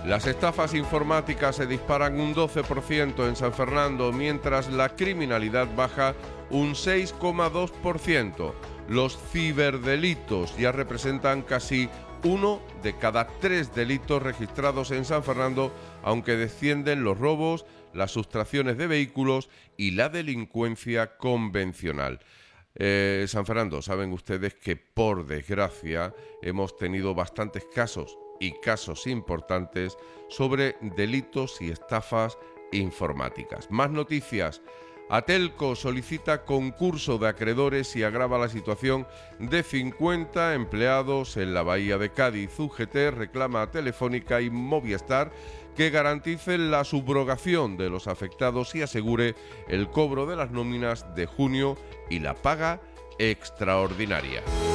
Las estafas informáticas se disparan un 12% en San Fernando, mientras la criminalidad baja un 6,2%. Los ciberdelitos ya representan casi 1 de cada 3 delitos registrados en San Fernando, aunque descienden los robos, las sustracciones de vehículos y la delincuencia convencional. San Fernando, saben ustedes que por desgracia hemos tenido bastantes casos y casos importantes sobre delitos y estafas informáticas. Más noticias. Atelco solicita concurso de acreedores y agrava la situación de 50 empleados en la bahía de Cádiz. UGT reclama a Telefónica y Movistar que garanticen la subrogación de los afectados y asegure el cobro de las nóminas de junio y la paga extraordinaria.